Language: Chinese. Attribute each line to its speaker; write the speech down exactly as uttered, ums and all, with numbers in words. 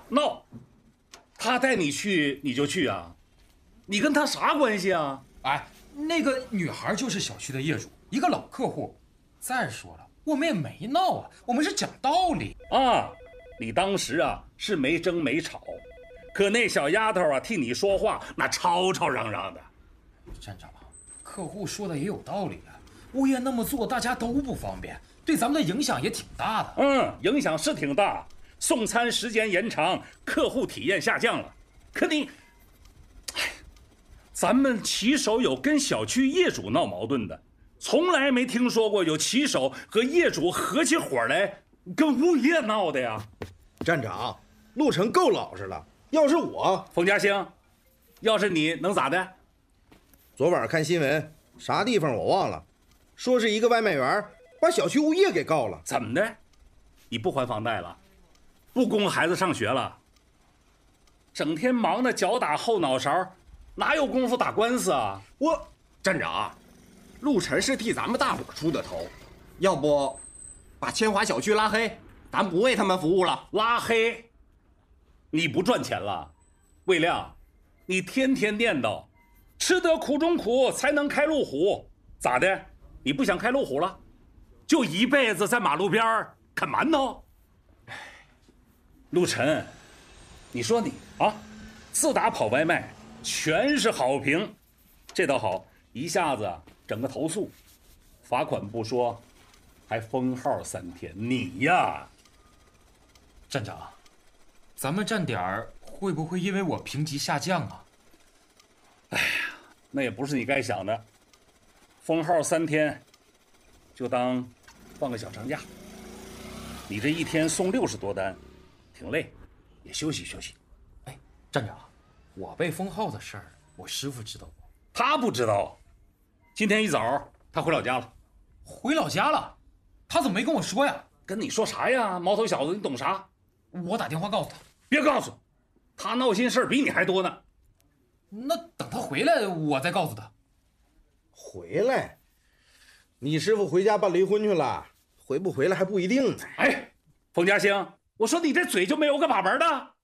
Speaker 1: 闹，他带你去你就去啊？你跟他啥关系啊？
Speaker 2: 哎，那个女孩就是小区的业主，一个老客户。再说了，我们也没闹啊，我们是讲道理
Speaker 1: 啊。你当时啊是没争没吵，可那小丫头啊替你说话，那吵吵嚷嚷的。
Speaker 2: 站长，客户说的也有道理啊，物业那么做，大家都不方便，对咱们的影响也挺大的。
Speaker 1: 嗯，影响是挺大，送餐时间延长，客户体验下降了。可你，哎，咱们骑手有跟小区业主闹矛盾的，从来没听说过有骑手和业主合起伙来跟物业闹的呀。
Speaker 3: 站长，陆晨够老实了，要是我，
Speaker 1: 冯家兴，要是你能咋的？
Speaker 3: 昨晚看新闻，啥地方我忘了，说是一个外卖员把小区物业给告了。
Speaker 1: 怎么的？你不还房贷了？不供孩子上学了？整天忙得脚打后脑勺，哪有功夫打官司啊？
Speaker 4: 我站长，陆晨是替咱们大伙出的头，要不把千华小区拉黑，咱不为他们服务了。
Speaker 1: 拉黑？你不赚钱了？魏亮，你天天念叨吃得苦中苦才能开路虎，咋的？你不想开路虎了？就一辈子在马路边啃馒头？陆晨，你说你啊，自打跑外卖全是好评，这倒好，一下子整个投诉，罚款不说，还封号三天。你呀，
Speaker 2: 站长，咱们站点会不会因为我评级下降啊？
Speaker 1: 哎呀，那也不是你该想的，封号三天，就当放个小长假。你这一天送六十多单，挺累，也休息休息。
Speaker 2: 哎，站长，我被封号的事儿，我师傅知道不？
Speaker 1: 他不知道。今天一早他回老家了。
Speaker 2: 回老家了？他怎么没跟我说呀？
Speaker 1: 跟你说啥呀，毛头小子，你懂啥？
Speaker 2: 我打电话告诉他。
Speaker 1: 别告诉，他闹心事儿比你还多呢。
Speaker 2: 那等他回来，我再告诉他。
Speaker 3: 回来？你师傅回家办离婚去了，回不回来还不一定呢。
Speaker 1: 哎，冯家兴，我说你这嘴就没有个把门的？